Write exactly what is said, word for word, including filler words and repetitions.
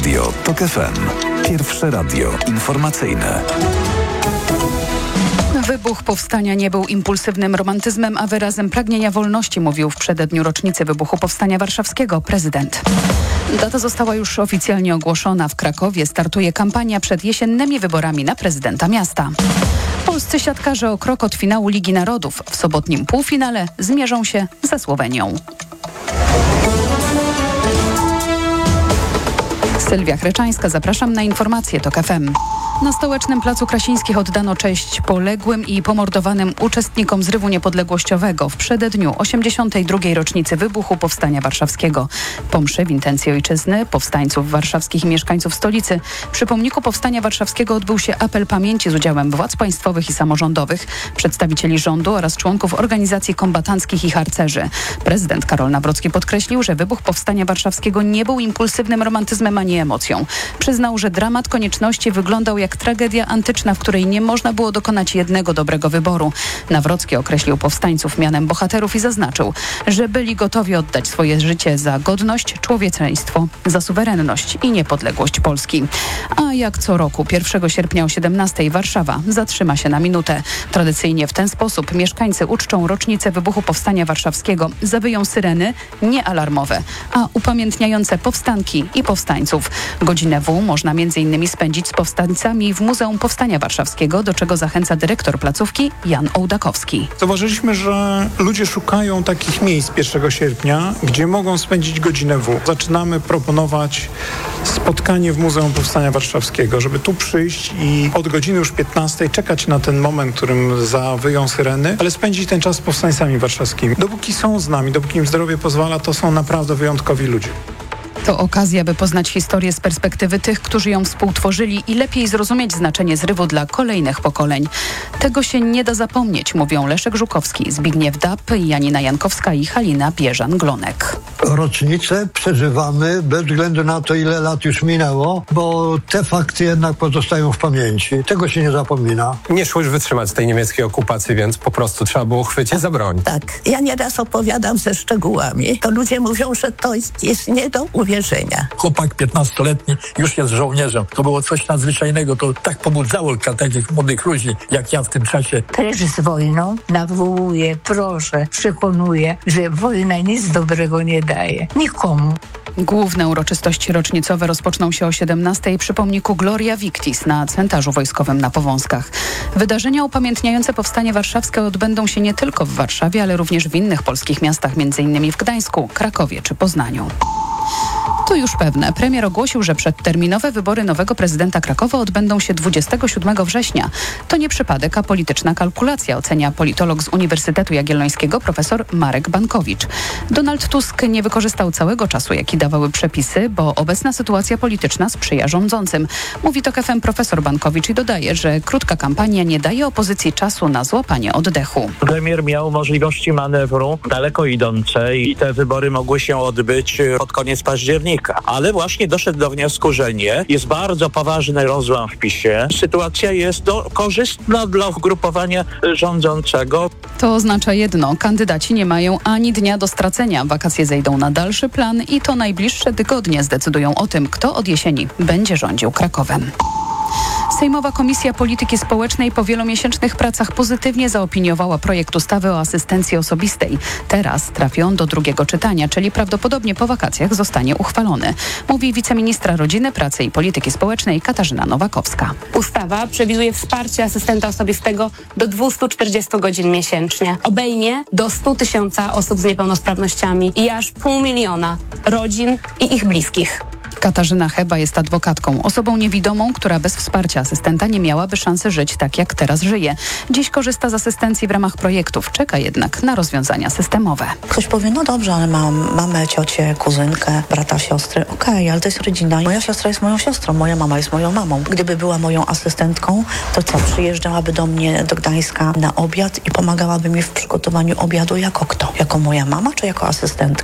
Radio TOK F M. Pierwsze radio informacyjne. Wybuch powstania nie był impulsywnym romantyzmem, a wyrazem pragnienia wolności, mówił w przededniu rocznicy wybuchu Powstania Warszawskiego prezydent. Data została już oficjalnie ogłoszona. W Krakowie startuje kampania przed jesiennymi wyborami na prezydenta miasta. Polscy siatkarze o krok od finału Ligi Narodów. W sobotnim półfinale zmierzą się ze Słowenią. Sylwia Chreczańska, zapraszam na informacje TOK F M. Na stołecznym placu Krasińskich oddano cześć poległym i pomordowanym uczestnikom zrywu niepodległościowego w przededniu osiemdziesiątej drugiej rocznicy wybuchu Powstania Warszawskiego. Po mszy w intencji ojczyzny, powstańców warszawskich i mieszkańców stolicy przy pomniku Powstania Warszawskiego odbył się apel pamięci z udziałem władz państwowych i samorządowych, przedstawicieli rządu oraz członków organizacji kombatanckich i harcerzy. Prezydent Karol Nawrocki podkreślił, że wybuch Powstania Warszawskiego nie był impulsywnym romantyzmem ani emocją. Przyznał, że dramat konieczności wyglądał jak tragedia antyczna, w której nie można było dokonać jednego dobrego wyboru. Nawrocki określił powstańców mianem bohaterów i zaznaczył, że byli gotowi oddać swoje życie za godność, człowieczeństwo, za suwerenność i niepodległość Polski. A jak co roku, pierwszego sierpnia o siedemnastej Warszawa zatrzyma się na minutę. Tradycyjnie w ten sposób mieszkańcy uczczą rocznicę wybuchu Powstania Warszawskiego. Zawyją syreny niealarmowe, a upamiętniające powstanki i powstańców. Godzinę W można między innymi spędzić z powstańcami w Muzeum Powstania Warszawskiego, do czego zachęca dyrektor placówki Jan Ołdakowski. Zauważyliśmy, że ludzie szukają takich miejsc pierwszego sierpnia, gdzie mogą spędzić godzinę W. Zaczynamy proponować spotkanie w Muzeum Powstania Warszawskiego, żeby tu przyjść i od godziny już piętnastej czekać na ten moment, w którym zawyją syreny, ale spędzić ten czas z powstańcami warszawskimi. Dopóki są z nami, dopóki im zdrowie pozwala, to są naprawdę wyjątkowi ludzie. To okazja, by poznać historię z perspektywy tych, którzy ją współtworzyli i lepiej zrozumieć znaczenie zrywu dla kolejnych pokoleń. Tego się nie da zapomnieć, mówią Leszek Żukowski, Zbigniew Dap, Janina Jankowska i Halina Bieżan-Glonek. Rocznicę przeżywamy bez względu na to, ile lat już minęło, bo te fakty jednak pozostają w pamięci. Tego się nie zapomina. Nie szło już wytrzymać tej niemieckiej okupacji, więc po prostu trzeba było chwycić za broń. Tak. Ja nieraz opowiadam ze szczegółami. To ludzie mówią, że to jest, jest nie do uwierzenia. Chłopak piętnastoletni już jest żołnierzem. To było coś nadzwyczajnego. To tak pobudzało takich młodych ludzi, jak ja w tym czasie. Precz z wojną nawołuje, proszę, przekonuje, że wojna nic dobrego nie daje. Nikomu. Główne uroczystości rocznicowe rozpoczną się o siedemnastej przy pomniku Gloria Victis na cmentarzu wojskowym na Powązkach. Wydarzenia upamiętniające Powstanie Warszawskie odbędą się nie tylko w Warszawie, ale również w innych polskich miastach, między innymi w Gdańsku, Krakowie czy Poznaniu. To już pewne. Premier ogłosił, że przedterminowe wybory nowego prezydenta Krakowa odbędą się dwudziestego siódmego września. To nie przypadek, a polityczna kalkulacja, ocenia politolog z Uniwersytetu Jagiellońskiego profesor Marek Bankowicz. Donald Tusk nie wykorzystał całego czasu, jaki dawały przepisy, bo obecna sytuacja polityczna sprzyja rządzącym. Mówi TOK F M profesor Bankowicz i dodaje, że krótka kampania nie daje opozycji czasu na złapanie oddechu. Premier miał możliwości manewru daleko idące i te wybory mogły się odbyć pod koniec października. Ale właśnie doszedł do wniosku, że nie. Jest bardzo poważny rozłam w PiSie. Sytuacja jest do, korzystna dla ugrupowania rządzącego. To oznacza jedno. Kandydaci nie mają ani dnia do stracenia. Wakacje zejdą na dalszy plan i to najbliższe tygodnie zdecydują o tym, kto od jesieni będzie rządził Krakowem. Sejmowa Komisja Polityki Społecznej po wielomiesięcznych pracach pozytywnie zaopiniowała projekt ustawy o asystencji osobistej. Teraz trafi on do drugiego czytania, czyli prawdopodobnie po wakacjach zostanie uchwalony. Mówi wiceministra Rodziny, Pracy i Polityki Społecznej Katarzyna Nowakowska. Ustawa przewiduje wsparcie asystenta osobistego do dwieście czterdzieści godzin miesięcznie. Obejmie do stu tysięcy osób z niepełnosprawnościami i aż pół miliona rodzin i ich bliskich. Katarzyna Heba jest adwokatką, osobą niewidomą, która bez wsparcia asystenta nie miałaby szansy żyć tak, jak teraz żyje. Dziś korzysta z asystencji w ramach projektów, czeka jednak na rozwiązania systemowe. Ktoś powie, no dobrze, ale mam mamę, ciocię, kuzynkę, brata, siostrę. Okej, okay, ale to jest rodzina. Moja siostra jest moją siostrą, moja mama jest moją mamą. Gdyby była moją asystentką, to co, przyjeżdżałaby do mnie do Gdańska na obiad i pomagałaby mi w przygotowaniu obiadu jako kto? Jako moja mama czy jako asystentka?